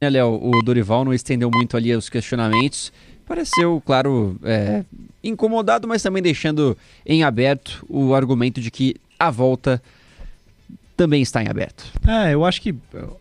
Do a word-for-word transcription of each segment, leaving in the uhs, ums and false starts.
né, Léo? O Dorival não estendeu muito ali os questionamentos. Pareceu, claro, é, incomodado, mas também deixando em aberto o argumento de que a volta também está em aberto. É, eu acho que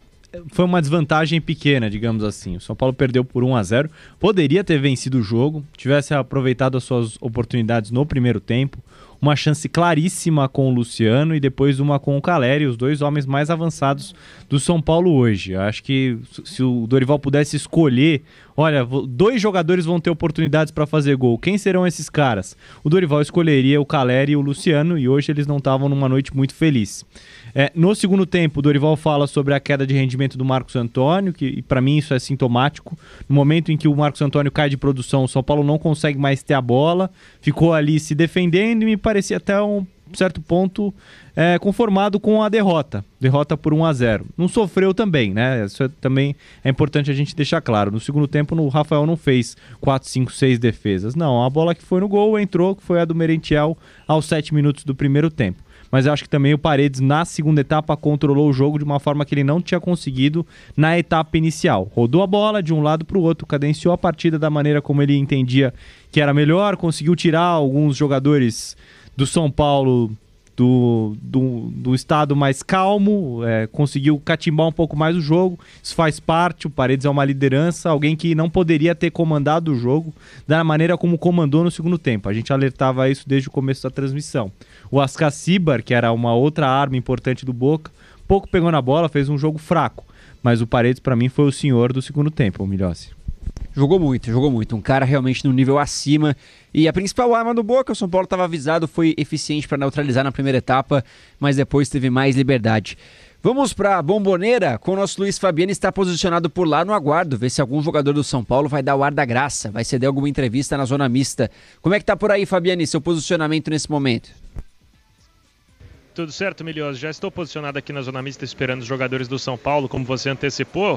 foi uma desvantagem pequena, digamos assim. O São Paulo perdeu por um a zero. Poderia ter vencido o jogo, tivesse aproveitado as suas oportunidades no primeiro tempo. Uma chance claríssima com o Luciano e depois uma com o Calleri, os dois homens mais avançados do São Paulo hoje. Eu acho que se o Dorival pudesse escolher, olha, dois jogadores vão ter oportunidades para fazer gol. Quem serão esses caras? O Dorival escolheria o Calleri e o Luciano e hoje eles não estavam numa noite muito feliz. É, no segundo tempo, o Dorival fala sobre a queda de rendimento do Marcos Antônio, que para mim isso é sintomático. No momento em que o Marcos Antônio cai de produção, o São Paulo não consegue mais ter a bola, ficou ali se defendendo e me parecia até um certo ponto é, conformado com a derrota. Derrota por um a zero. Não sofreu também, né? Isso é, também é importante a gente deixar claro. No segundo tempo, o Rafael não fez quatro, cinco, seis defesas. Não, a bola que foi no gol entrou, que foi a do Merentiel aos sete minutos do primeiro tempo. Mas eu acho que também o Paredes, na segunda etapa, controlou o jogo de uma forma que ele não tinha conseguido na etapa inicial. Rodou a bola de um lado para o outro, cadenciou a partida da maneira como ele entendia que era melhor, conseguiu tirar alguns jogadores do São Paulo do, do, do estado mais calmo, é, conseguiu catimbar um pouco mais o jogo. Isso faz parte, o Paredes é uma liderança, alguém que não poderia ter comandado o jogo da maneira como comandou no segundo tempo. A gente alertava isso desde o começo da transmissão. O Ascacibar, que era uma outra arma importante do Boca, pouco pegou na bola, fez um jogo fraco. Mas o Paredes, para mim, foi o senhor do segundo tempo, o Milhossi. Jogou muito, jogou muito. Um cara realmente no nível acima. E a principal arma do Boca, o São Paulo estava avisado, foi eficiente para neutralizar na primeira etapa, mas depois teve mais liberdade. Vamos para a Bombonera, com o nosso Luiz Fabiano, está posicionado por lá no aguardo, ver se algum jogador do São Paulo vai dar o ar da graça, vai ceder alguma entrevista na zona mista. Como é que tá por aí, Fabiano, seu posicionamento nesse momento? Tudo certo, Milhões. Já estou posicionado aqui na zona mista esperando os jogadores do São Paulo, como você antecipou.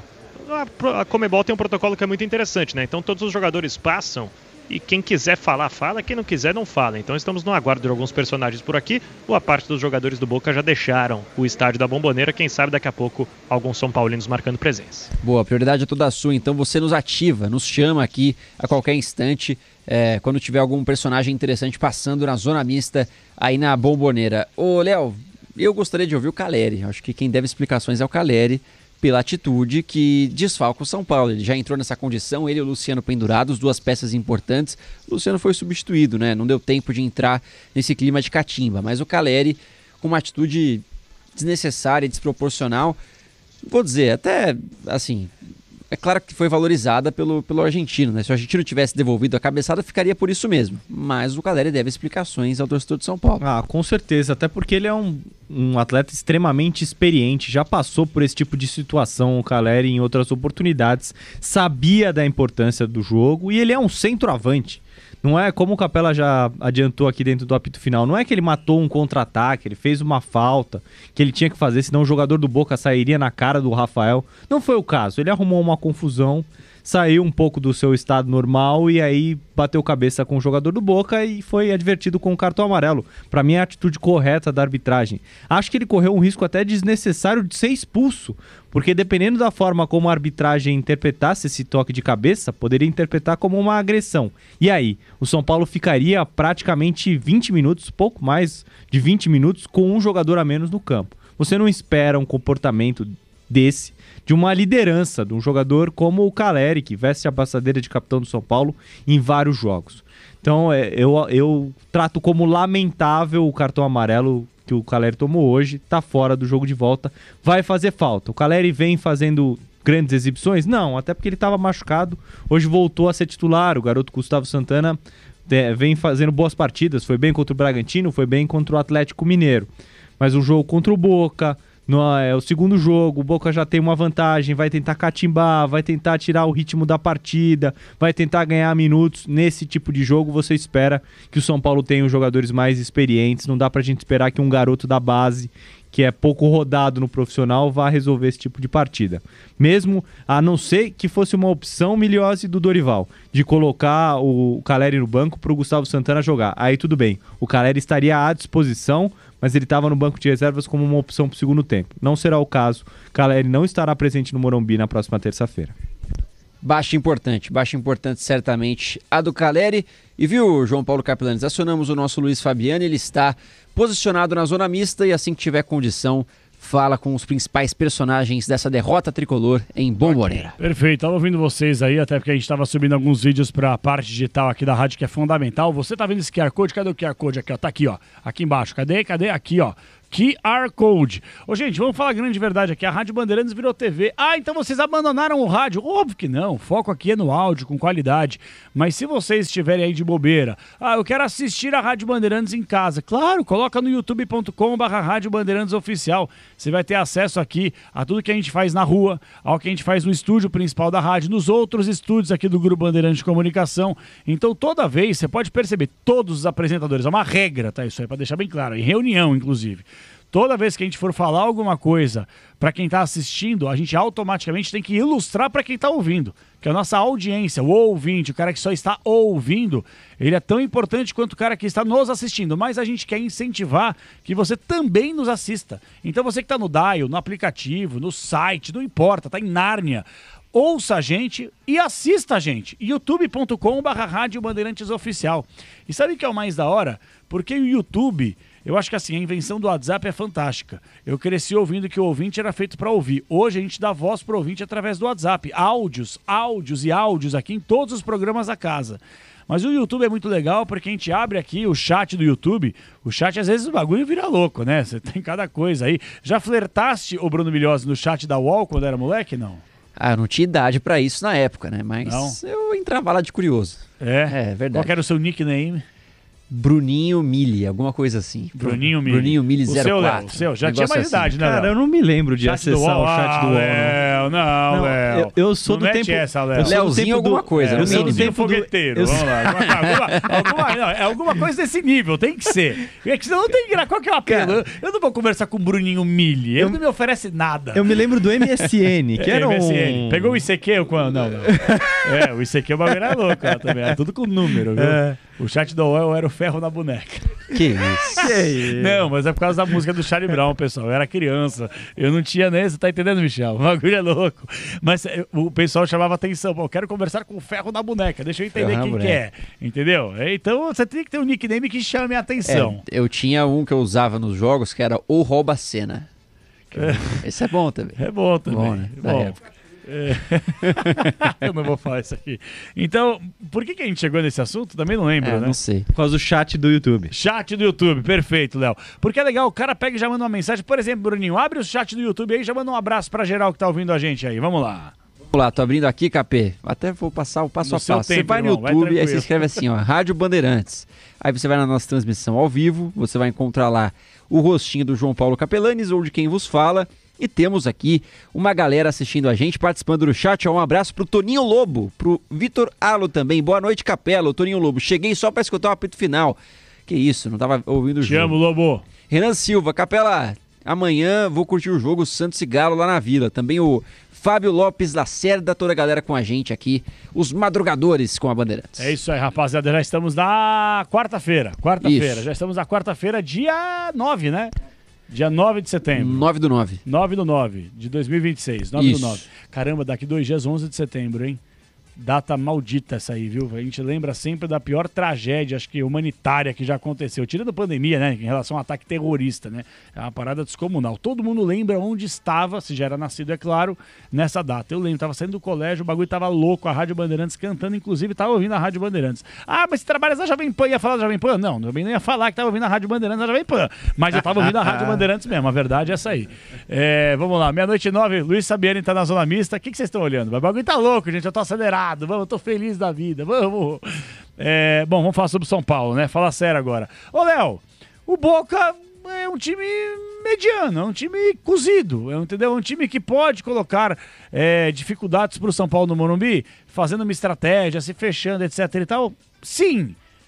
A Conmebol tem um protocolo que é muito interessante, né? Então todos os jogadores passam e quem quiser falar, fala. Quem não quiser, não fala. Então estamos no aguardo de alguns personagens por aqui. Boa parte dos jogadores do Boca já deixaram o estádio da Bombonera. Quem sabe daqui a pouco alguns São Paulinos marcando presença. Boa, a prioridade é toda sua. Então você nos ativa, nos chama aqui a qualquer instante. É, quando tiver algum personagem interessante passando na zona mista aí na Bombonera. Ô, Léo, eu gostaria de ouvir o Calleri. Acho que quem deve explicações é o Calleri pela atitude que desfalca o São Paulo. Ele já entrou nessa condição, ele e o Luciano pendurados, duas peças importantes. O Luciano foi substituído, né? Não deu tempo de entrar nesse clima de catimba, mas o Calleri com uma atitude desnecessária e desproporcional, vou dizer, até assim... É claro que foi valorizada pelo, pelo argentino, né? Se o argentino tivesse devolvido a cabeçada, ficaria por isso mesmo. Mas o Calleri deve explicações ao torcedor de São Paulo. Ah, com certeza. Até porque ele é um, um atleta extremamente experiente. Já passou por esse tipo de situação, o Calleri, em outras oportunidades. Sabia da importância do jogo e ele é um centroavante. Não é, como o Capela já adiantou aqui dentro do apito final, não é que ele matou um contra-ataque, ele fez uma falta que ele tinha que fazer, senão o jogador do Boca sairia na cara do Rafael. Não foi o caso, ele arrumou uma confusão, saiu um pouco do seu estado normal e aí bateu cabeça com o jogador do Boca e foi advertido com o cartão amarelo. Para mim é a atitude correta da arbitragem. Acho que ele correu um risco até desnecessário de ser expulso, porque dependendo da forma como a arbitragem interpretasse esse toque de cabeça, poderia interpretar como uma agressão. E aí, o São Paulo ficaria praticamente vinte minutos, pouco mais de vinte minutos, com um jogador a menos no campo. Você não espera um comportamento desse, de uma liderança, de um jogador como o Calleri, que veste a braçadeira de capitão do São Paulo em vários jogos. Então, é, eu, eu trato como lamentável o cartão amarelo que o Calleri tomou hoje, tá fora do jogo de volta, vai fazer falta. O Calleri vem fazendo grandes exibições? Não, até porque ele estava machucado, hoje voltou a ser titular. O garoto Gustavo Santana é, vem fazendo boas partidas, foi bem contra o Bragantino, foi bem contra o Atlético Mineiro. Mas o jogo contra o Boca, no, é o segundo jogo, o Boca já tem uma vantagem, vai tentar catimbar, vai tentar tirar o ritmo da partida, vai tentar ganhar minutos. Nesse tipo de jogo você espera que o São Paulo tenha os jogadores mais experientes, não dá pra gente esperar que um garoto da base que é pouco rodado no profissional, vá resolver esse tipo de partida. Mesmo a não ser que fosse uma opção Miliose do Dorival, de colocar o Caleri no banco para o Gustavo Santana jogar. Aí tudo bem, o Caleri estaria à disposição, mas ele estava no banco de reservas como uma opção para o segundo tempo. Não será o caso, Caleri não estará presente no Morumbi na próxima terça-feira. Baixa importante, baixa importante certamente a do Caleri. E viu, João Paulo Capelanes, acionamos o nosso Luiz Fabiano, ele está posicionado na zona mista e assim que tiver condição, fala com os principais personagens dessa derrota tricolor em Bombonera. Okay, perfeito, estava ouvindo vocês aí, até porque a gente estava subindo alguns vídeos para a parte digital aqui da rádio, que é fundamental. Você tá vendo esse Q R Code? Cadê o Q R Code aqui, ó? Tá aqui, ó. Aqui embaixo. Cadê? Cadê? Aqui, ó. Q R Code. Ô, gente, vamos falar grande verdade aqui. A Rádio Bandeirantes virou T V. Ah, então vocês abandonaram o rádio. Óbvio que não. O foco aqui é no áudio, com qualidade. Mas se vocês estiverem aí de bobeira, ah, eu quero assistir a Rádio Bandeirantes em casa. Claro, coloca no youtube ponto com barra Rádio Bandeirantes Oficial. Você vai ter acesso aqui a tudo que a gente faz na rua, ao que a gente faz no estúdio principal da rádio, nos outros estúdios aqui do Grupo Bandeirantes de Comunicação. Então, toda vez, você pode perceber, todos os apresentadores, é uma regra, tá? Isso aí, para deixar bem claro, em reunião, inclusive. Toda vez que a gente for falar alguma coisa para quem está assistindo, a gente automaticamente tem que ilustrar para quem está ouvindo. Que a nossa audiência, o ouvinte, o cara que só está ouvindo, ele é tão importante quanto o cara que está nos assistindo. Mas a gente quer incentivar que você também nos assista. Então você que está no dial, no aplicativo, no site, não importa, está em Nárnia. Ouça a gente e assista a gente. youtube ponto com barra Rádio Bandeirantes Oficial. E sabe o que é o mais da hora? Porque o YouTube... Eu acho que assim, a invenção do WhatsApp é fantástica. Eu cresci ouvindo que o ouvinte era feito para ouvir. Hoje a gente dá voz para o ouvinte através do WhatsApp. Áudios, áudios e áudios aqui em todos os programas da casa. Mas o YouTube é muito legal porque a gente abre aqui o chat do YouTube. O chat, às vezes, o bagulho vira louco, né? Você tem cada coisa aí. Já flertaste, o Bruno Milhose, no chat da U O L quando era moleque? Não. Ah, eu não tinha idade pra isso na época, né? Mas não. Eu entrava lá de curioso. É? É, verdade. Qual que era o seu nickname? Bruninho Mille, alguma coisa assim. Bruninho Mille. Bruninho Mille zero quatro. O seu, Léo, o seu. Já tinha mais assim. idade, né, Léo? Cara, eu não me lembro de chat acessar o chat do U O L. Léo, não, Não, Léo. eu, eu sou não do tempo... essa, Léo. Eu sou do Leozinho tempo alguma do... coisa. É, no Leozinho mínimo. fogueteiro. Eu Vamos sou- lá. alguma, alguma, não, é alguma coisa desse nível, tem que ser. É que senão não tem graça. Qual que é o apelo? Eu, eu não vou conversar com o Bruninho Mille. Ele Eu- não me oferece nada. Eu me lembro do M S N, que era M S N. um... Pegou o I C Q ou quando? Não, não. É, o I C Q o bagulho era louco lá também. Era tudo com número, viu? É. O chat do U O L era o ferro na boneca. Que isso? Que isso? Não, mas é por causa da música do Charlie Brown, pessoal. Eu era criança. Eu não tinha nem... Você tá entendendo, Michel? O bagulho é louco. Mas é, o pessoal chamava atenção. Pô, eu quero conversar com o ferro na boneca. Deixa eu entender Ferro na quem que é. Entendeu? Então você tem que ter um nickname que chame a atenção. É, eu tinha um que eu usava nos jogos que era o Rouba-Cena. Esse é bom também. É bom também. Bom, né? Da Bom. época. É. Eu não vou falar isso aqui. Então, por que, que a gente chegou nesse assunto? Também não lembro, É, né? não sei. Por causa do chat do YouTube. Chat do YouTube, perfeito, Léo. Porque é legal, o cara pega e já manda uma mensagem. Por exemplo, Bruninho, abre o chat do YouTube aí e já manda um abraço pra geral que tá ouvindo a gente aí. Vamos lá. Vamos lá, tô abrindo aqui, Capê. Até vou passar o passo No a seu passo. Você tempo, vai no irmão, vai YouTube, aí tranquilo. você escreve assim, ó, Rádio Bandeirantes. Aí você vai na nossa transmissão ao vivo, você vai encontrar lá o rostinho do João Paulo Capelanes ou de quem vos fala. E temos aqui uma galera assistindo a gente, participando do chat. Um abraço pro Toninho Lobo, pro Vitor Alo também. Boa noite, Capela, o Toninho Lobo. Cheguei só pra escutar o apito final. Que isso, não tava ouvindo o Te jogo. amo, Lobo. Renan Silva, Capela, amanhã vou curtir o jogo Santos e Galo lá na Vila. Também o Fábio Lopes Lacerda, toda a galera com a gente aqui. Os madrugadores com a Bandeirantes. É isso aí, rapaziada. Já estamos na quarta-feira. Quarta-feira. Isso. Já estamos na quarta-feira, dia nove, né? Dia nove de setembro. nove do nove. nove do nove de dois mil e vinte e seis. nove Isso. do nove. Caramba, daqui dois dias, onze de setembro, hein? Data maldita essa aí, viu? A gente lembra sempre da pior tragédia, acho que humanitária que já aconteceu. Tirando a pandemia, né? Em relação ao ataque terrorista, né? É uma parada descomunal. Todo mundo lembra onde estava, se já era nascido, é claro, nessa data. Eu lembro, tava saindo do colégio, o bagulho tava louco, a Rádio Bandeirantes cantando, inclusive tava ouvindo a Rádio Bandeirantes. Ah, mas você trabalha na Jovem Pan, ia falar da Jovem Pan? Não, também não ia falar que tava ouvindo a Rádio Bandeirantes na Jovem Pan. Mas eu tava ouvindo a Rádio Bandeirantes mesmo, a verdade é essa aí. É, vamos lá, meia-noite e nove, Luiz Sabiani tá na zona mista. O que, que vocês estão olhando? O bagulho tá louco, gente, eu tô acelerado. Vamos, eu tô feliz da vida, vamos. É, bom, vamos falar sobre o São Paulo, né? Fala sério agora. Ô, Léo, o Boca é um time mediano, é um time cozido, é, entendeu? É um time que pode colocar é, dificuldades pro São Paulo no Morumbi, fazendo uma estratégia, se fechando, etc e tal. Sim,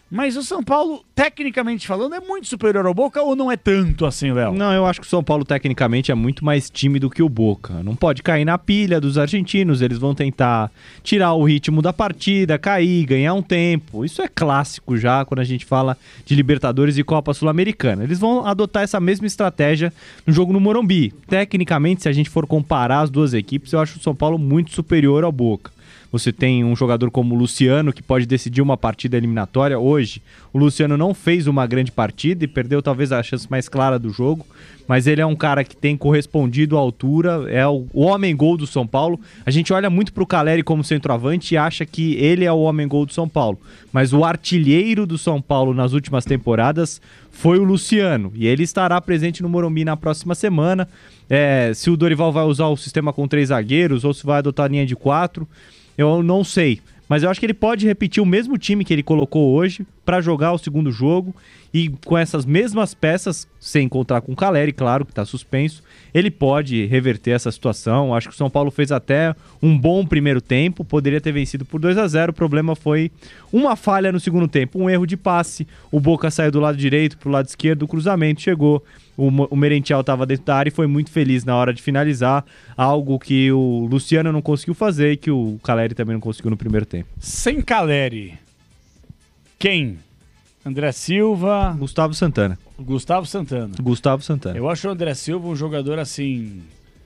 Mas o São Paulo, tecnicamente falando, é muito superior ao Boca ou não é tanto assim, Léo? Não, eu acho que o São Paulo, tecnicamente, é muito mais tímido que o Boca. Não pode cair na pilha dos argentinos, eles vão tentar tirar o ritmo da partida, cair, ganhar um tempo. Isso é clássico já quando a gente fala de Libertadores e Copa Sul-Americana. Eles vão adotar essa mesma estratégia no jogo no Morumbi. Tecnicamente, se a gente for comparar as duas equipes, eu acho o São Paulo muito superior ao Boca. Você tem um jogador como o Luciano, que pode decidir uma partida eliminatória. Hoje, o Luciano não fez uma grande partida e perdeu talvez a chance mais clara do jogo, mas ele é um cara que tem correspondido à altura, é o homem-gol do São Paulo. A gente olha muito para o Caleri como centroavante e acha que ele é o homem-gol do São Paulo, mas o artilheiro do São Paulo nas últimas temporadas foi o Luciano, e ele estará presente no Morumbi na próxima semana. É, se o Dorival vai usar o sistema com três zagueiros ou se vai adotar a linha de quatro, eu não sei, mas eu acho que ele pode repetir o mesmo time que ele colocou hoje para jogar o segundo jogo e com essas mesmas peças, sem encontrar com o Caleri, claro, que está suspenso, ele pode reverter essa situação. Acho que o São Paulo fez até um bom primeiro tempo, poderia ter vencido por dois a zero, o problema foi uma falha no segundo tempo, um erro de passe, o Boca saiu do lado direito para o lado esquerdo, o cruzamento chegou, o Merentiel estava dentro da área e foi muito feliz na hora de finalizar, algo que o Luciano não conseguiu fazer e que o Caleri também não conseguiu no primeiro tempo. Sem Caleri, quem? André Silva... Gustavo Santana. Gustavo Santana. Gustavo Santana. Eu acho o André Silva um jogador, assim,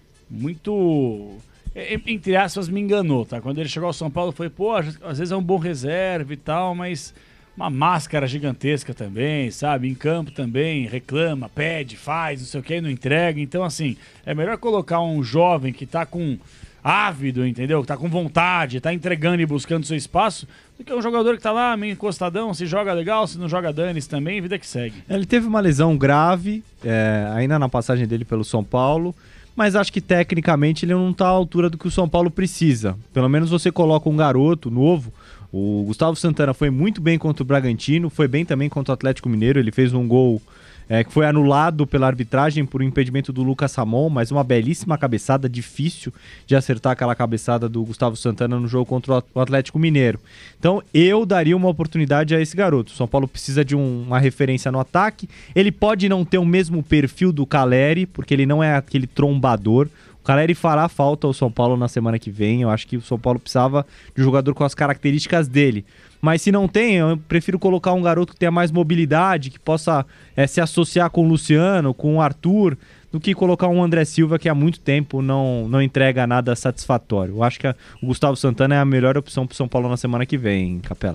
muito... Entre aspas, me enganou, tá? Quando ele chegou ao São Paulo, foi, pô, às vezes é um bom reserva e tal, mas... Uma máscara gigantesca também, sabe? Em campo também, reclama, pede, faz, não sei o que, não entrega. Então, assim, é melhor colocar um jovem que tá com ávido, entendeu? Que tá com vontade, tá entregando e buscando seu espaço, do que um jogador que tá lá meio encostadão, se joga legal, se não joga dane-se também, vida que segue. Ele teve uma lesão grave, é, ainda na passagem dele pelo São Paulo, mas acho que tecnicamente ele não tá à altura do que o São Paulo precisa. Pelo menos você coloca um garoto novo. O Gustavo Santana foi muito bem contra o Bragantino, foi bem também contra o Atlético Mineiro, ele fez um gol é, que foi anulado pela arbitragem por um impedimento do Lucas Ramon, mas uma belíssima cabeçada, difícil de acertar aquela cabeçada do Gustavo Santana no jogo contra o Atlético Mineiro. Então eu daria uma oportunidade a esse garoto. O São Paulo precisa de um, uma referência no ataque, ele pode não ter o mesmo perfil do Caleri, porque ele não é aquele trombador. O Caleri fará falta ao São Paulo na semana que vem. Eu acho que o São Paulo precisava de um jogador com as características dele. Mas se não tem, eu prefiro colocar um garoto que tenha mais mobilidade, que possa é, se associar com o Luciano, com o Arthur, do que colocar um André Silva que há muito tempo não, não entrega nada satisfatório. Eu acho que a, o Gustavo Santana é a melhor opção para o São Paulo na semana que vem, Capela.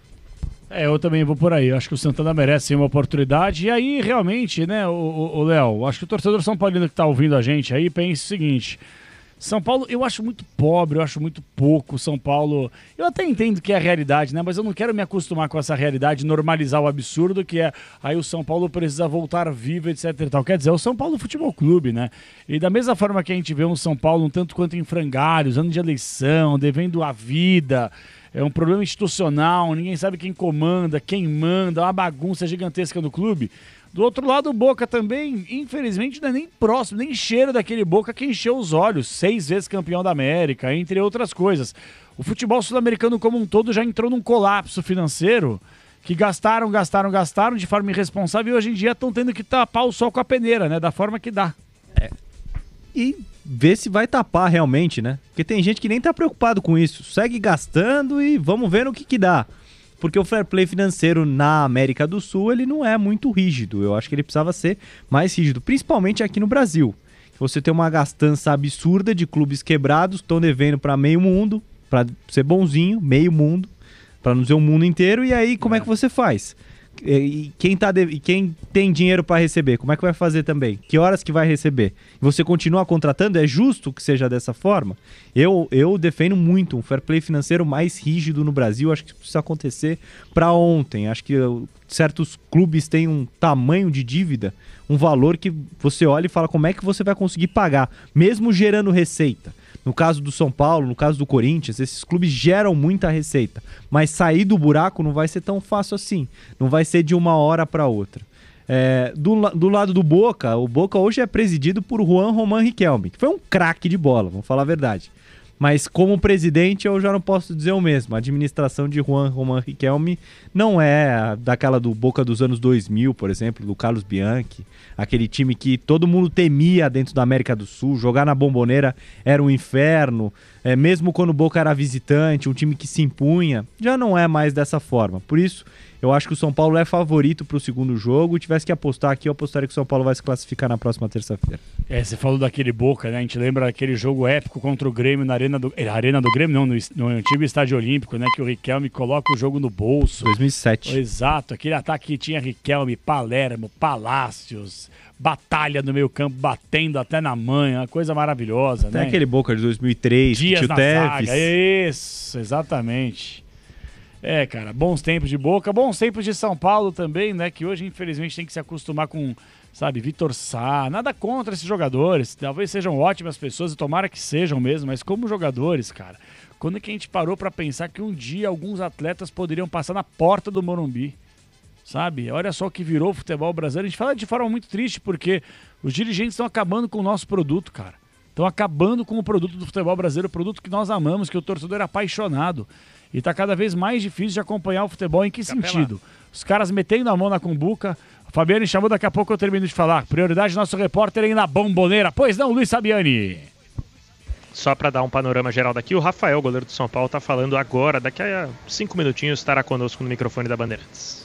É, eu também vou por aí. Eu acho que o Santana merece uma oportunidade. E aí, realmente, né, o Léo, acho que o torcedor São Paulino que tá ouvindo a gente aí pensa o seguinte: São Paulo, eu acho muito pobre, eu acho muito pouco São Paulo. Eu até entendo que é a realidade, né? Mas eu não quero me acostumar com essa realidade, normalizar o absurdo que é aí o São Paulo precisa voltar vivo, etc e tal. Quer dizer, é o São Paulo Futebol Clube, né? E da mesma forma que a gente vê um São Paulo um tanto quanto em frangalhos, ano de eleição, devendo a vida... É um problema institucional, ninguém sabe quem comanda, quem manda, uma bagunça gigantesca no clube. Do outro lado, o Boca também, infelizmente, não é nem próximo, nem cheiro daquele Boca que encheu os olhos, seis vezes campeão da América, entre outras coisas. O futebol sul-americano como um todo já entrou num colapso financeiro que gastaram, gastaram, gastaram de forma irresponsável e hoje em dia estão tendo que tapar o sol com a peneira, né? Da forma que dá. É. E ver se vai tapar realmente, né? Porque tem gente que nem tá preocupado com isso. Segue gastando e vamos ver no que que dá. Porque o fair play financeiro na América do Sul, ele não é muito rígido. Eu acho que ele precisava ser mais rígido, principalmente aqui no Brasil. Você tem uma gastança absurda de clubes quebrados, estão devendo para meio mundo, para ser bonzinho, meio mundo, para não dizer o mundo inteiro. E aí, como é, é que você faz? E quem, tá de... quem tem dinheiro para receber, como é que vai fazer também? Que horas que vai receber? Você continua contratando? É justo que seja dessa forma? Eu, eu defendo muito um fair play financeiro mais rígido no Brasil. Acho que isso precisa acontecer para ontem. Acho que certos clubes têm um tamanho de dívida, um valor que você olha e fala como é que você vai conseguir pagar, mesmo gerando receita. No caso do São Paulo, no caso do Corinthians, esses clubes geram muita receita, mas sair do buraco não vai ser tão fácil assim, não vai ser de uma hora para outra. É, do, do lado do Boca, o Boca hoje é presidido por Juan Román Riquelme, que foi um craque de bola, vamos falar a verdade. Mas como presidente eu já não posso dizer o mesmo. A administração de Juan Román Riquelme não é daquela do Boca dos anos dois mil, por exemplo, do Carlos Bianchi, aquele time que todo mundo temia dentro da América do Sul, jogar na Bombonera era um inferno, é, mesmo quando o Boca era visitante, um time que se impunha, já não é mais dessa forma. Por isso, eu acho que o São Paulo é favorito para o segundo jogo. E tivesse que apostar aqui, eu apostaria que o São Paulo vai se classificar na próxima terça-feira. É, você falou daquele Boca, né? A gente lembra daquele jogo épico contra o Grêmio na Arena do... Arena do Grêmio, não, no, no antigo Estádio Olímpico, né? Que o Riquelme coloca o jogo no bolso. dois mil e sete. Exato, aquele ataque que tinha Riquelme, Palermo, Palácios, Batalha no meio campo, batendo até na manha, uma coisa maravilhosa, até né? aquele Boca de dois mil e três, Dias que na Teves. zaga, isso, exatamente. É, cara, bons tempos de Boca, bons tempos de São Paulo também, né? Que hoje, infelizmente, tem que se acostumar com, sabe, Vitor Sá. Nada contra esses jogadores, talvez sejam ótimas pessoas e tomara que sejam mesmo, mas como jogadores, cara, quando é que a gente parou pra pensar que um dia alguns atletas poderiam passar na porta do Morumbi? Sabe? Olha só o que virou o futebol brasileiro. A gente fala de forma muito triste porque os dirigentes estão acabando com o nosso produto, cara. Estão acabando com o produto do futebol brasileiro, o produto que nós amamos, que o torcedor é apaixonado. E tá cada vez mais difícil de acompanhar o futebol. Em que Capelá. Sentido? Os caras metendo a mão na cumbuca. O Fabiane chamou, daqui a pouco eu termino de falar. Prioridade do nosso repórter aí na Bombonera. Pois não, Luiz Fabiani? Só para dar um panorama geral daqui, o Rafael, goleiro do São Paulo, tá falando agora. Daqui a cinco minutinhos estará conosco no microfone da Bandeirantes.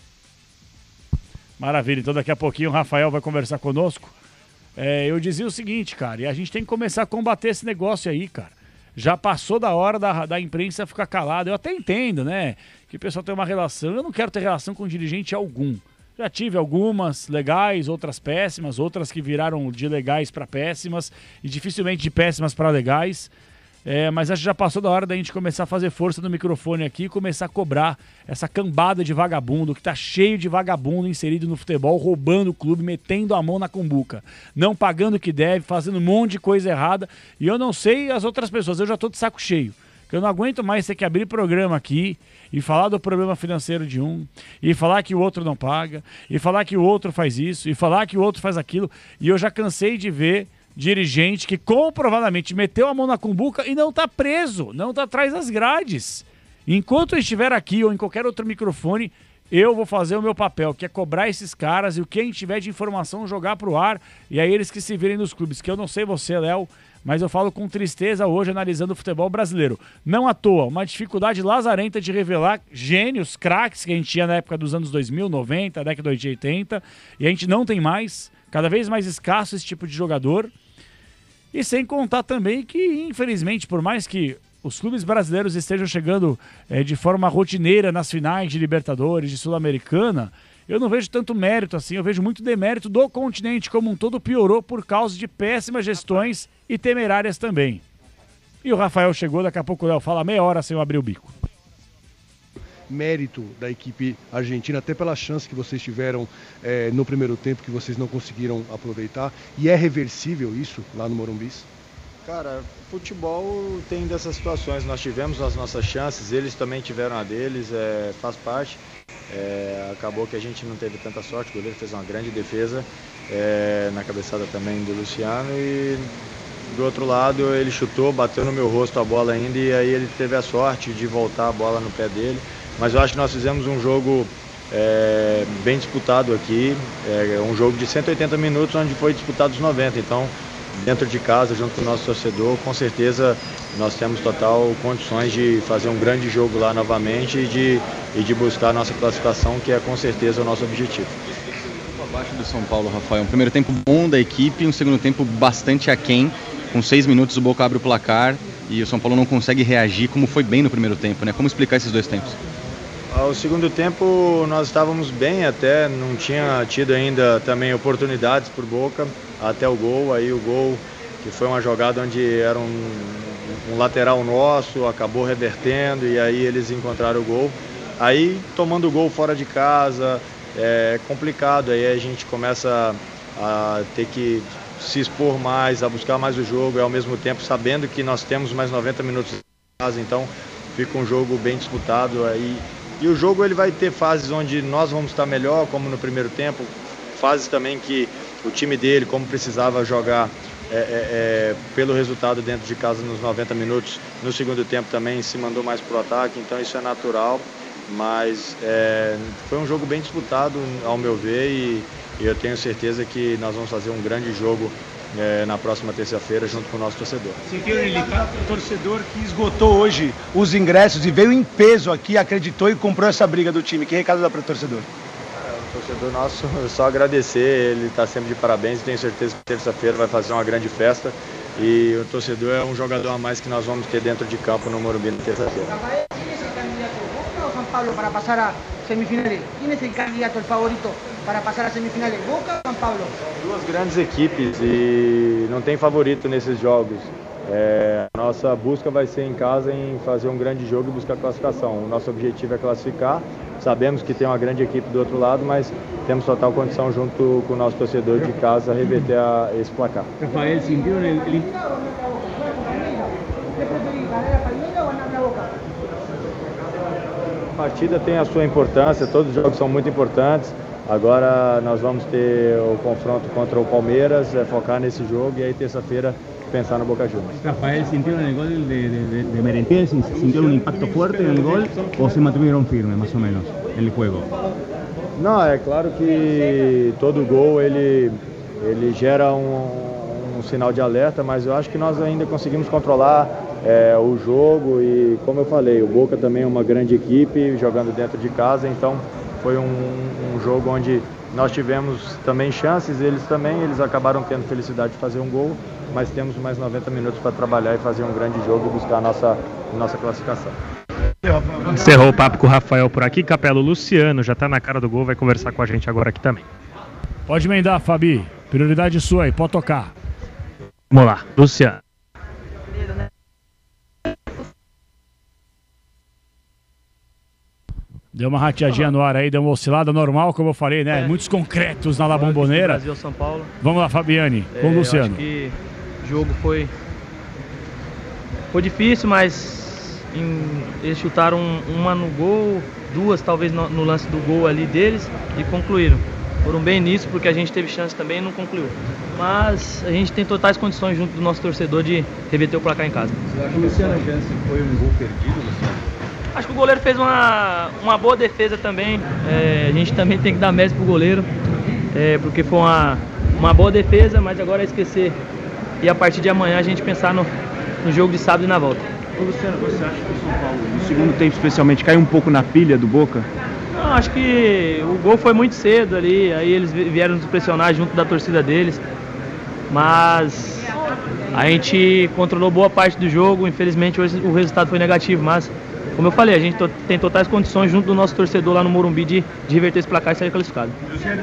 Maravilha, então daqui a pouquinho o Rafael vai conversar conosco. É, eu dizia o seguinte, cara, e a gente tem que começar a combater esse negócio aí, cara. Já passou da hora da, da imprensa ficar calada. Eu até entendo, né, que o pessoal tem uma relação. Eu não quero ter relação com dirigente algum. Já tive algumas legais, outras péssimas, outras que viraram de legais para péssimas e dificilmente de péssimas para legais. É, mas acho que já passou da hora da gente começar a fazer força no microfone aqui e começar a cobrar essa cambada de vagabundo que tá cheio de vagabundo inserido no futebol, roubando o clube, metendo a mão na cumbuca, não pagando o que deve, fazendo um monte de coisa errada. E eu não sei as outras pessoas, eu já tô de saco cheio. Eu não aguento mais ter que abrir programa aqui e falar do problema financeiro de um, e falar que o outro não paga, e falar que o outro faz isso, e falar que o outro faz aquilo. E eu já cansei de ver dirigente que comprovadamente meteu a mão na cumbuca e não está preso, não está atrás das grades. Enquanto eu estiver aqui ou em qualquer outro microfone, eu vou fazer o meu papel, que é cobrar esses caras e o que a gente tiver de informação jogar pro ar, e aí eles que se virem nos clubes, que eu não sei você, Léo, mas eu falo com tristeza hoje analisando o futebol brasileiro. Não à toa, uma dificuldade lazarenta de revelar gênios, craques que a gente tinha na época dos anos dois mil, noventa, década de oitenta, e a gente não tem mais, cada vez mais escasso esse tipo de jogador. E sem contar também que, infelizmente, por mais que os clubes brasileiros estejam chegando é, de forma rotineira nas finais de Libertadores, de Sul-Americana, eu não vejo tanto mérito assim, eu vejo muito demérito do continente como um todo, piorou por causa de péssimas gestões e temerárias também. E o Rafael chegou, daqui a pouco o Léo fala meia hora sem eu abrir o bico. Mérito da equipe argentina, até pela chance que vocês tiveram é, no primeiro tempo, que vocês não conseguiram aproveitar, e é reversível isso lá no Morumbi? Cara, futebol tem dessas situações, nós tivemos as nossas chances, eles também tiveram a deles, é, faz parte, é, acabou que a gente não teve tanta sorte, o goleiro fez uma grande defesa, é, na cabeçada também do Luciano, e do outro lado ele chutou, bateu no meu rosto a bola ainda, e aí ele teve a sorte de voltar a bola no pé dele. Mas eu acho que nós fizemos um jogo é, bem disputado aqui, é, um jogo de cento e oitenta minutos onde foi disputado os noventa, então dentro de casa, junto com o nosso torcedor, com certeza nós temos total condições de fazer um grande jogo lá novamente e de, e de buscar a nossa classificação, que é com certeza o nosso objetivo. Abaixo do São Paulo, Rafael, um primeiro tempo bom da equipe, um segundo tempo bastante aquém, com seis minutos o Boca abre o placar e o São Paulo não consegue reagir como foi bem no primeiro tempo, né? Como explicar esses dois tempos? Ao segundo tempo nós estávamos bem até, não tinha tido ainda também oportunidades por Boca, até o gol, aí o gol que foi uma jogada onde era um, um lateral nosso, acabou revertendo e aí eles encontraram o gol. Aí tomando o gol fora de casa, é complicado, aí a gente começa a ter que se expor mais, a buscar mais o jogo e ao mesmo tempo sabendo que nós temos mais noventa minutos em casa, então fica um jogo bem disputado aí. E o jogo ele vai ter fases onde nós vamos estar melhor, como no primeiro tempo, fases também que o time dele, como precisava jogar é, é, é, pelo resultado dentro de casa nos noventa minutos. No segundo tempo também se mandou mais para o ataque, então isso é natural. Mas é, foi um jogo bem disputado, ao meu ver, e, e eu tenho certeza que nós vamos fazer um grande jogo é, na próxima terça-feira junto com o nosso torcedor. Sentiu ele, o torcedor que esgotou hoje os ingressos e veio em peso aqui, acreditou e comprou essa briga do time. Que recado dá para o torcedor? É, o torcedor nosso, só agradecer, ele está sempre de parabéns e tenho certeza que terça-feira vai fazer uma grande festa. E o torcedor é um jogador a mais que nós vamos ter dentro de campo no Morumbi na terça-feira. Pablo para pasar a semifinales. ¿Quién es el candidato, el favorito para pasar a semifinales? Boca ou São Paulo? Duas grandes equipes e não tem favorito nesses jogos. É, a nossa busca vai ser em casa em fazer um grande jogo e buscar classificação. O nosso objetivo é classificar. Sabemos que tem uma grande equipe do outro lado, mas temos total condição junto com o nosso torcedor de casa reverter a, esse placar. Rafael, sentiu ele? A partida tem a sua importância, todos os jogos são muito importantes. Agora nós vamos ter o confronto contra o Palmeiras, é, focar nesse jogo e aí terça-feira pensar no Boca Juniors. Rafael, ¿sintieron el gol de, de, de, de Merentiel? ¿Sintieron un impacto fuerte en el gol o se mantuvieron firmes más o menos en el juego? Não, é claro que todo gol ele, ele gera um, um sinal de alerta, mas eu acho que nós ainda conseguimos controlar É, o jogo e, como eu falei, o Boca também é uma grande equipe jogando dentro de casa, então foi um, um jogo onde nós tivemos também chances, eles também, eles acabaram tendo felicidade de fazer um gol, mas temos mais noventa minutos para trabalhar e fazer um grande jogo e buscar a nossa, nossa classificação. Encerrou o papo com o Rafael por aqui, Capelo. O Luciano já está na cara do gol, vai conversar com a gente agora aqui também. Pode emendar, Fabi, prioridade sua aí, pode tocar. Vamos lá, Luciano. Deu uma rateadinha no ar aí, deu uma oscilada normal, como eu falei, né? É. Muitos concretos na La Bombonera. Brasil, São Paulo. Vamos lá, Fabiane, com o é, Luciano. Eu acho que o jogo foi, foi difícil, mas em, eles chutaram uma no gol, duas talvez no, no lance do gol ali deles e concluíram. Foram bem nisso, porque a gente teve chance também e não concluiu. Mas a gente tem totais condições junto do nosso torcedor de reverter o placar em casa. Você acha que essa chance foi um gol perdido, Luciano? Acho que o goleiro fez uma, uma boa defesa também, é, a gente também tem que dar mérito pro goleiro, é, porque foi uma, uma boa defesa, mas agora é esquecer e a partir de amanhã a gente pensar no, no jogo de sábado e na volta. Ô Luciano, você acha que o São Paulo, no segundo tempo especialmente, caiu um pouco na pilha do Boca? Não, acho que o gol foi muito cedo ali, aí eles vieram nos pressionar junto da torcida deles, mas a gente controlou boa parte do jogo, infelizmente hoje o resultado foi negativo, mas como eu falei, a gente tem totais condições junto do nosso torcedor lá no Morumbi de, de reverter esse placar e sair classificado.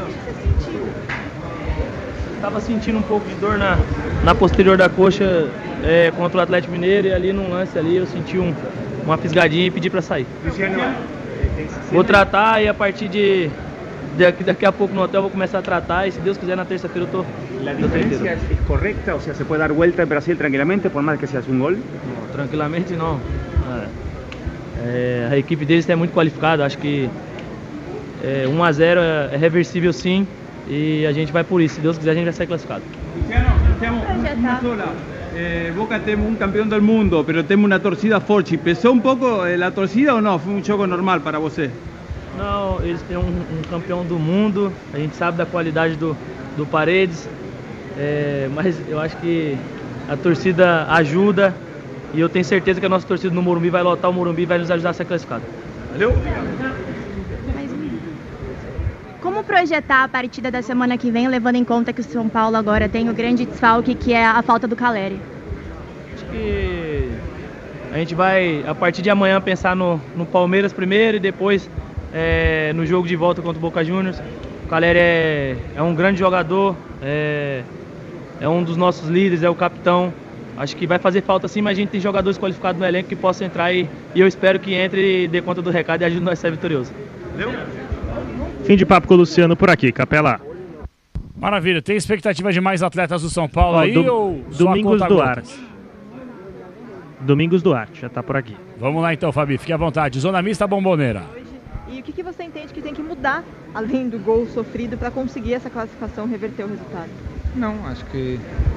Estava sentindo um pouco de dor na, na posterior da coxa é, contra o Atlético Mineiro e ali num lance ali eu senti um, uma fisgadinha e pedi para sair. Vou tratar e a partir de daqui, daqui a pouco no hotel vou começar a tratar e se Deus quiser na terça-feira eu tô. A diferença é correta, ou seja, você pode dar volta em Brasil tranquilamente por mais que seja um gol? Não, tranquilamente não. É, a equipe deles é muito qualificada, acho que é, um a zero é, é reversível sim e a gente vai por isso, se Deus quiser a gente vai sair classificado. Cristiano, Cristiano, uma sola. Eh, Boca temos um campeão do mundo, mas temos uma torcida forte. Pesou um pouco a torcida ou não? Foi um jogo normal para você? Não, eles têm um, um campeão do mundo, a gente sabe da qualidade do, do Paredes, é, mas eu acho que a torcida ajuda. E eu tenho certeza que a nossa torcida no Morumbi vai lotar o Morumbi e vai nos ajudar a ser classificado. Valeu? Como projetar a partida da semana que vem, levando em conta que o São Paulo agora tem o grande desfalque, que é a falta do Caleri? Acho que a gente vai, a partir de amanhã, pensar no, no Palmeiras primeiro e depois é, no jogo de volta contra o Boca Juniors. O Caleri é, é um grande jogador, é, é um dos nossos líderes, é o capitão. Acho que vai fazer falta sim, mas a gente tem jogadores qualificados no elenco que possam entrar e, e eu espero que entre e dê conta do recado e ajude nós a ser vitorioso. Valeu? Fim de papo com o Luciano por aqui, Capela. Maravilha, tem expectativa de mais atletas do São Paulo Ó, aí do, ou Domingos Duarte? Domingos Duarte, já tá por aqui. Vamos lá então, Fabi, fique à vontade. Zona mista Bombonera. E o que, que você entende que tem que mudar, além do gol sofrido, para conseguir essa classificação, reverter o resultado? Não, acho que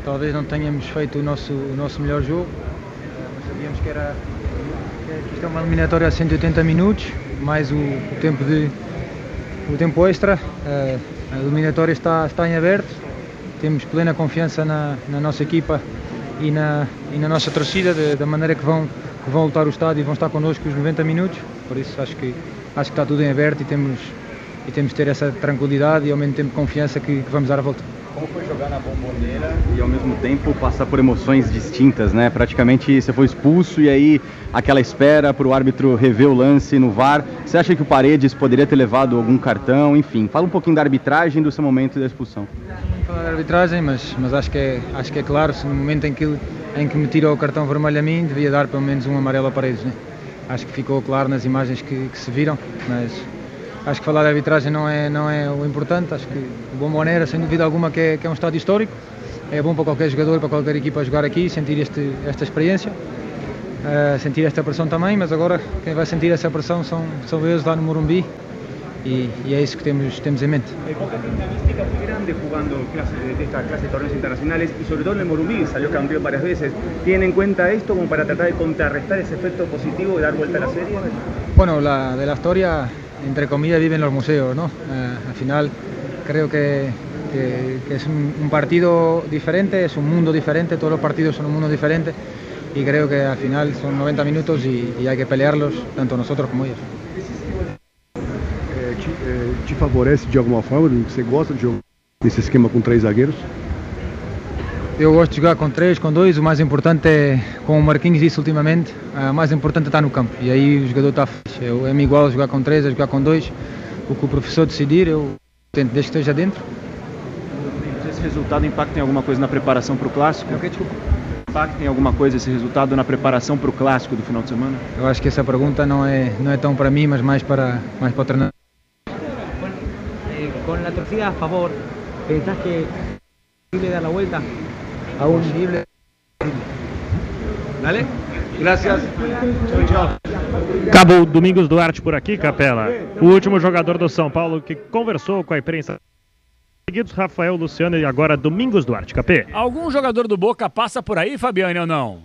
talvez não tenhamos feito o nosso, o nosso melhor jogo, mas sabíamos que era que isto é uma eliminatória a cento e oitenta minutos, mais o, o tempo de o tempo extra. A eliminatória está, está em aberto, temos plena confiança na, na nossa equipa e na, e na nossa torcida, de, da maneira que vão, que vão lutar o estádio e vão estar connosco os noventa minutos, por isso acho que, acho que está tudo em aberto e temos, e temos de ter essa tranquilidade e ao mesmo tempo confiança que, que vamos dar a volta. Como foi jogar na Bombonera e ao mesmo tempo passar por emoções distintas, né? Praticamente você foi expulso e aí aquela espera para o árbitro rever o lance no V A R. Você acha que o Paredes poderia ter levado algum cartão? Enfim, fala um pouquinho da arbitragem do seu momento da expulsão. Não falar da arbitragem, mas, mas acho, que é, acho que é claro, se no momento em que, em que me tirou o cartão vermelho a mim, devia dar pelo menos um amarelo a Paredes, né? Acho que ficou claro nas imagens que, que se viram, mas acho que falar de arbitragem não é, não é o importante. Acho que o Bombonera, sem dúvida alguma, que é, que é um estádio histórico. É bom para qualquer jogador, para qualquer equipa jogar aqui, sentir este, esta experiência, uh, sentir esta pressão também, mas agora quem vai sentir essa pressão são, são eles lá no Morumbi e, e é isso que temos, temos em mente. El Boca tiene una mística muy grande jugando clase, de esta clase de torneos internacionales y sobre todo en el Morumbi, salió campeón varias veces. ¿Tienen en cuenta esto como para tratar de contrarrestar ese efecto positivo y dar vuelta a la serie? Bueno, la, de la historia, entre comillas, viven los museos, ¿no? Uh, al final creo que, que, que es un, un partido diferente, es un mundo diferente, todos los partidos son un mundo diferente y creo que al final son noventa minutos y, y hay que pelearlos, tanto nosotros como ellos. É, te, é, te favorece de alguma forma? Você gosta de jogar nesse esquema com três zagueiros? Eu gosto de jogar com três, com dois, o mais importante é, como o Marquinhos disse ultimamente, o mais importante é estar no campo e aí o jogador está feliz. É-me igual a jogar com três, a jogar com dois, o que o professor decidir, eu tento desde que esteja dentro. Esse resultado impacta em alguma coisa na preparação para o Clássico? Okay, desculpa. Impacta em alguma coisa esse resultado na preparação para o Clássico do final de semana? Eu acho que essa pergunta não é, não é tão para mim, mas mais para, mais para o treinador. Eh, con la torcida a favor, ¿pensás que es posible dar la vuelta? Aún posible. Dale. Gracias. Acabou o Domingos Duarte por aqui, Capela. O último jogador do São Paulo que conversou com a imprensa. Seguidos, Rafael Luciano e agora Domingos Duarte, Capê. Algum jogador do Boca passa por aí, Fabiane, ou não?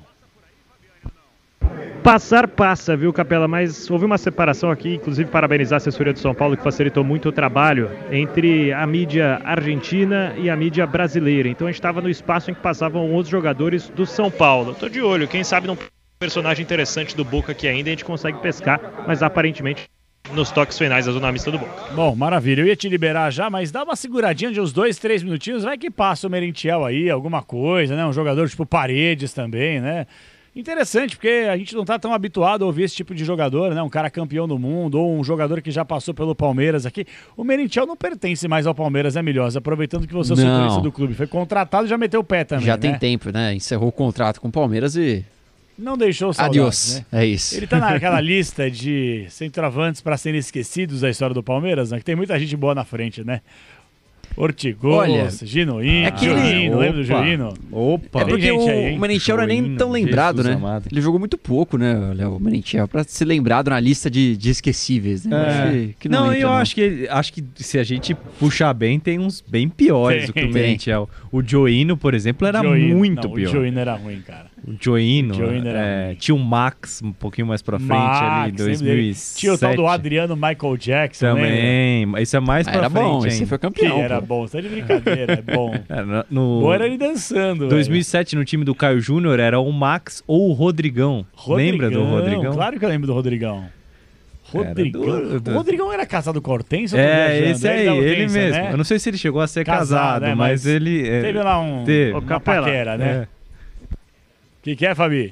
Passar passa, viu, Capela, mas houve uma separação aqui, inclusive parabenizar a assessoria do São Paulo, que facilitou muito o trabalho entre a mídia argentina e a mídia brasileira. Então a gente estava no espaço em que passavam outros jogadores do São Paulo. Tô de olho, quem sabe num personagem interessante do Boca aqui ainda a gente consegue pescar, mas aparentemente nos toques finais da zona mista do Boca. Bom, maravilha, eu ia te liberar já, mas dá uma seguradinha de uns dois, três minutinhos, vai que passa o Merentiel aí, alguma coisa, né? Um jogador tipo Paredes também, né? Interessante, porque a gente não tá tão habituado a ouvir esse tipo de jogador, né? Um cara campeão do mundo, ou um jogador que já passou pelo Palmeiras aqui. O Merentiel não pertence mais ao Palmeiras, é melhor, aproveitando que você é o setorista do clube. Foi contratado e já meteu o pé também, Já né? tem tempo, né? Encerrou o contrato com o Palmeiras e... Não deixou saudades, Adiós, né? é isso. Ele tá naquela lista de centroavantes para serem esquecidos da história do Palmeiras, né? Que tem muita gente boa na frente, né? Ortigosa, Ginoino, aquele... Gioino, lembra do Gioino? Opa! É porque Tem gente o, aí, o Merentiel não é nem tão lembrado, Jesus né? amado. Ele jogou muito pouco, né, Léo? O Merentiel, pra ser lembrado na lista de, de esquecíveis, né? É. Acho que, que não, não, entra, eu não. Acho, que, acho que se a gente puxar bem, tem uns bem piores do que o Merentiel. O Gioino, por exemplo, era Gioino, muito não, pior. O Gioino era ruim, cara. O Gioino, O Gioino era é, ruim. tinha o Max um pouquinho mais pra frente Max, ali, dois mil e lembra? sete. Tinha o tal do Adriano Michael Jackson, Também, lembra? isso é mais Ah, pra era frente bom, esse ainda. foi campeão. Que era pô. bom, tá de brincadeira, é bom. É, no, no Bom era ele dançando, dois mil e sete, no time do Caio Júnior, era o Max ou o Rodrigão. Rodrigão. Lembra do Rodrigão? Claro que eu lembro do Rodrigão. Rodrigão. do- do- O Rodrigão era casado com a Hortência? ou tô É, viajando? esse aí, da ele Hortência, mesmo. né? Eu não sei se ele chegou a ser Casado, casado, né, mas, mas ele... é, Teve lá um, teve. uma Capela. paquera, né? É. O que, que é, Fabi?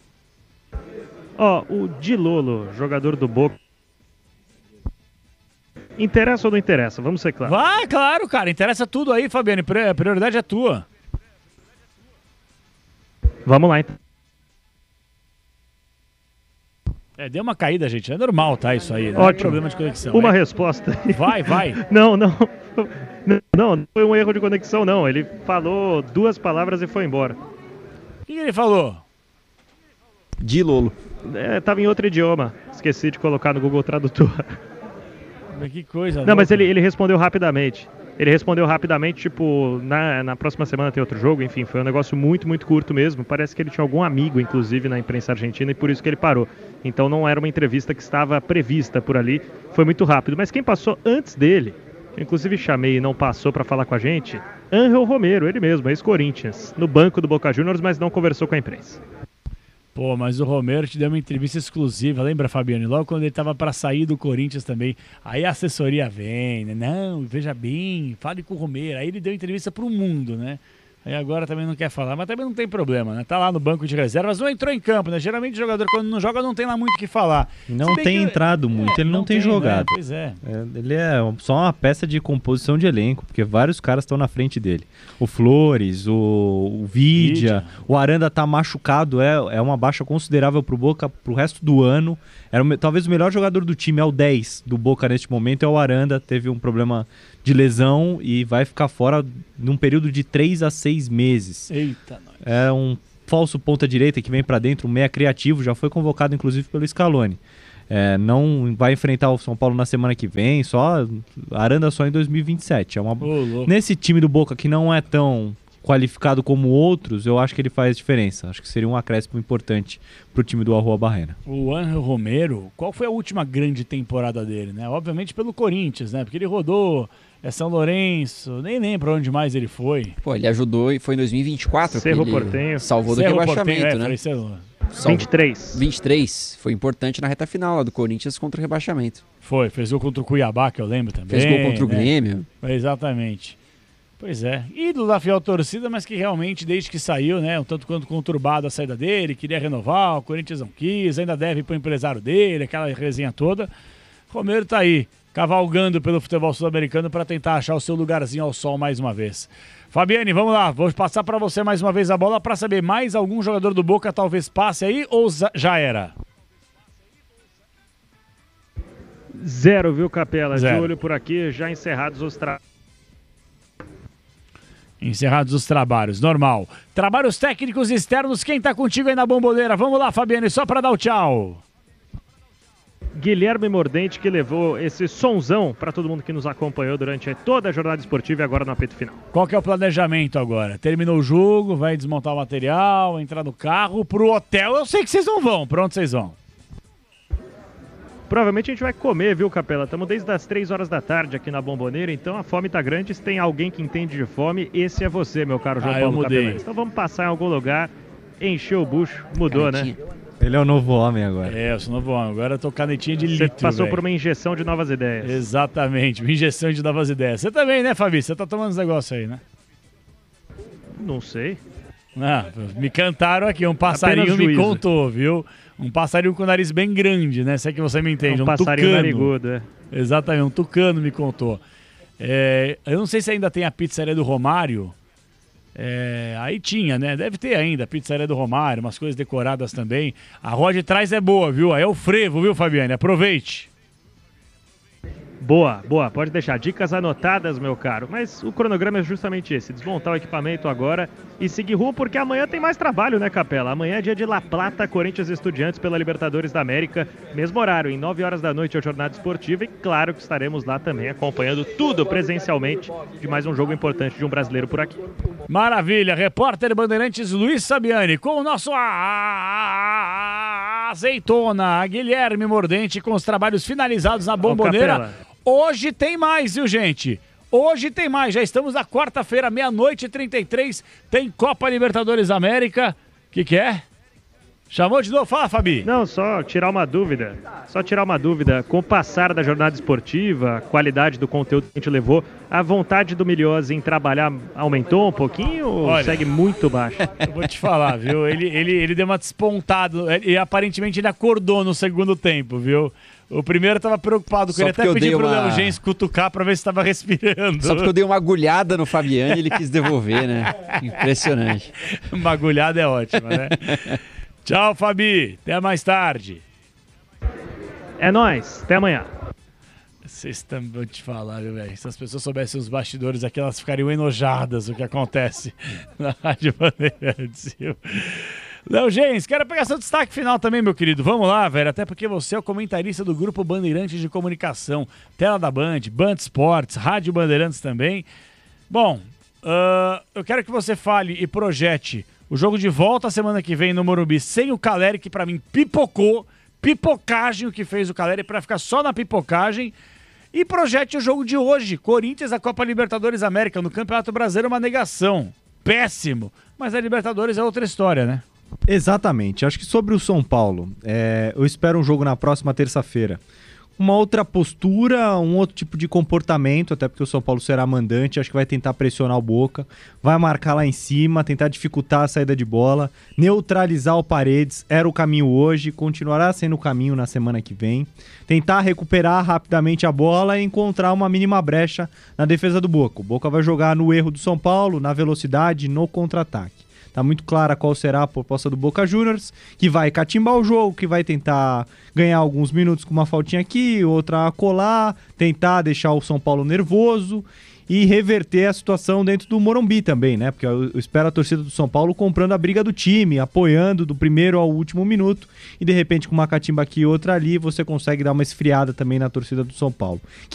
Ó, o Dilolo, jogador do Boca. Interessa ou não interessa? Vamos ser claros. Vai, claro, cara. Interessa tudo aí, Fabiane. Pri- A prioridade é tua. Vamos lá, então. É, deu uma caída, gente. É normal, tá? Isso aí. Não é Ótimo. problema de conexão. Uma é. resposta. Vai, vai. Não, não. Não, não foi um erro de conexão, não. Ele falou duas palavras e foi embora. O que, que ele falou? Dilolo. É, tava em outro idioma. Esqueci de colocar no Google Tradutor. Mas que coisa. Não, mas louca. ele, ele respondeu rapidamente. Ele respondeu rapidamente, tipo, na, na próxima semana tem outro jogo, enfim, foi um negócio muito, muito curto mesmo. Parece que ele tinha algum amigo, inclusive, na imprensa argentina e por isso que ele parou. Então não era uma entrevista que estava prevista por ali, foi muito rápido. Mas quem passou antes dele, eu inclusive chamei e não passou para falar com a gente, Ángel Romero, ele mesmo, ex-Corinthians, no banco do Boca Juniors, mas não conversou com a imprensa. Pô, mas o Romero te deu uma entrevista exclusiva, lembra, Fabiano? Logo quando ele tava para sair do Corinthians também. Aí a assessoria vem, né? Não, veja bem, fale com o Romero. Aí ele deu entrevista pro mundo, né? Aí agora também não quer falar, mas também não tem problema, né? Tá lá no banco de reservas, não entrou em campo, né? Geralmente o jogador quando não joga não tem lá muito o que falar. Não tem que... entrado muito, é, ele não, não tem, tem jogado. Né? Pois é. é. Ele é só uma peça de composição de elenco, porque vários caras estão na frente dele. O Flores, o, o Vidia, Vidia, o Aranda tá machucado, é, é uma baixa considerável pro Boca pro resto do ano. Era o, talvez o melhor jogador do time, é o dez do Boca neste momento, é o Aranda, teve um problema de lesão e vai ficar fora num período de três a seis meses. Eita, nós. É um falso ponta-direita que vem para dentro, um meia criativo, já foi convocado inclusive pelo Scaloni. É, não vai enfrentar o São Paulo na semana que vem, só Aranda só em dois mil e vinte e sete. É uma... oh, Nesse time do Boca que não é tão qualificado como outros, eu acho que ele faz diferença. Acho que seria um acréscimo importante pro time do Arrua Barrena. O Ángel Romero, qual foi a última grande temporada dele, né? Obviamente pelo Corinthians, né? Porque ele rodou é São Lourenço, nem lembro onde mais ele foi. Pô, ele ajudou e foi em dois mil e vinte e quatro Cerro que ele Porteño. salvou Cerro do rebaixamento, Porteño, é, né? foi Cerro... vinte e três. vinte e três. Foi importante na reta final lá do Corinthians contra o rebaixamento. Foi, fez gol contra o Cuiabá, que eu lembro também. Fez gol contra o né? Grêmio. Exatamente. Pois é, ídolo da fiel torcida, mas que realmente, desde que saiu, né, um tanto quanto conturbado a saída dele, queria renovar, o Corinthians não quis, ainda deve pro empresário dele, aquela resenha toda. Romero tá aí, cavalgando pelo futebol sul-americano para tentar achar o seu lugarzinho ao sol mais uma vez. Fabiane, vamos lá, vou passar para você mais uma vez a bola para saber, mais algum jogador do Boca talvez passe aí ou já era? Zero, viu, Capela? Zero. De olho por aqui, já encerrados os trabalhos. Encerrados os trabalhos, normal. Trabalhos técnicos externos, quem tá contigo aí na bomboneira? Vamos lá, Fabiane, só para dar o tchau. Guilherme Mordente, que levou esse sonzão para todo mundo que nos acompanhou durante toda a jornada esportiva e agora no apito final. Qual que é o planejamento agora? Terminou o jogo, vai desmontar o material, entrar no carro, pro hotel, eu sei que vocês não vão, pra onde vocês vão? Provavelmente a gente vai comer, viu, Capela? Estamos desde as três horas da tarde aqui na Bomboneira, então a fome tá grande. Se tem alguém que entende de fome, esse é você, meu caro João ah, Paulo eu mudei. Capela. Então vamos passar em algum lugar, encher o bucho. Mudou, Canetinha. né? Ele é o novo homem agora. É, eu sou novo homem. Agora eu tô canetinha de Você litro, passou véio. por uma injeção de novas ideias. Exatamente, uma injeção de novas ideias. Você também, né, Fabi? Você tá tomando os negócios aí, né? Não sei. Ah, me cantaram aqui, um passarinho me contou, viu? Um passarinho com o nariz bem grande, né? Se é que você me entende. Um, um passarinho tucano. narigudo, é. Exatamente, um tucano me contou. É, eu não sei se ainda tem a pizzaria do Romário. É, aí tinha, né? Deve ter ainda a pizzaria do Romário, umas coisas decoradas também. A rua de trás é boa, viu? Aí é o frevo, viu, Fabiane? Aproveite. Boa, boa. Pode deixar dicas anotadas, meu caro. Mas o cronograma é justamente esse. Desmontar o equipamento agora e seguir rumo, porque amanhã tem mais trabalho, né, Capela? Amanhã é dia de La Plata, Corinthians e Estudiantes pela Libertadores da América. Mesmo horário, em nove horas da noite, a jornada esportiva. E claro que estaremos lá também acompanhando tudo presencialmente de mais um jogo importante de um brasileiro por aqui. Maravilha. Repórter Bandeirantes Luiz Sabiani com o nosso azeitona Guilherme Mordente com os trabalhos finalizados na Bomboneira. Hoje tem mais, viu, gente? Hoje tem mais. Já estamos na quarta-feira, meia-noite e trinta e três. Tem Copa Libertadores América. O que que é? Chamou de novo? Fala, Fabi. Não, só tirar uma dúvida. Só tirar uma dúvida. Com o passar da jornada esportiva, a qualidade do conteúdo que a gente levou, a vontade do Milhose em trabalhar aumentou um pouquinho ou Olha, segue muito baixo? Eu vou te falar, viu? Ele, ele, ele deu uma despontada e aparentemente ele acordou no segundo tempo, viu? O primeiro tava preocupado com Só ele, até pedi pro uma... Léo Gens cutucar pra ver se tava respirando. Só porque eu dei uma agulhada no Fabiano e ele quis devolver, né? Impressionante. Uma agulhada é ótima, né? Tchau, Fabi. Até mais tarde. É nóis. Até amanhã. Vocês estão, vou te falar, viu, velho? Se as pessoas soubessem os bastidores aqui, elas ficariam enojadas o que acontece na Rádio Bandeirantes. Léo Gens, quero pegar seu destaque final também, meu querido. Vamos lá, velho, até porque você é o comentarista do Grupo Bandeirantes de Comunicação, tela da Band, Band Esportes, Rádio Bandeirantes também. Bom, uh, eu quero que você fale e projete o jogo de volta semana que vem no Morumbi sem o Caleri, que pra mim pipocou, pipocagem o que fez o Caleri, pra ficar só na pipocagem. E projete o jogo de hoje, Corinthians, a Copa Libertadores América, no Campeonato Brasileiro, uma negação. Péssimo. Mas a Libertadores é outra história, né? Exatamente. Acho que sobre o São Paulo, é, eu espero um jogo na próxima terça-feira. Uma outra postura, um outro tipo de comportamento, até porque o São Paulo será mandante, acho que vai tentar pressionar o Boca, vai marcar lá em cima, tentar dificultar a saída de bola, neutralizar o Paredes, era o caminho hoje, continuará sendo o caminho na semana que vem, tentar recuperar rapidamente a bola e encontrar uma mínima brecha na defesa do Boca. O Boca vai jogar no erro do São Paulo, na velocidade, no contra-ataque. Tá muito clara qual será a proposta do Boca Juniors, que vai catimbar o jogo, que vai tentar ganhar alguns minutos com uma faltinha aqui, outra a colar, tentar deixar o São Paulo nervoso e reverter a situação dentro do Morumbi também, né? Porque eu espero a torcida do São Paulo comprando a briga do time, apoiando do primeiro ao último minuto e de repente com uma catimba aqui e outra ali, você consegue dar uma esfriada também na torcida do São Paulo.